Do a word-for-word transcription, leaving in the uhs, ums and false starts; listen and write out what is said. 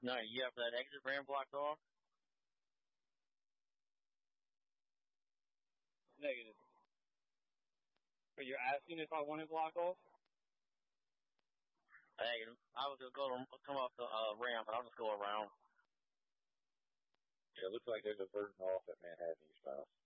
No, you have that exit ramp blocked off? Negative. But you're asking if I want it blocked off? Hey, I was going to go come off the uh, ramp, but I'll just go around. Yeah, it looks like there's a version off at Manhattan East House.